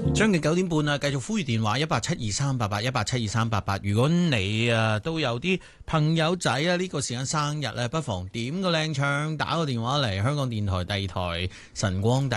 將近9點半啊，繼續呼籲電話1872388，1872388。如果你都有啲朋友仔呢個時間生日不妨點個靚唱，打個電話嚟香港電台第二台晨光第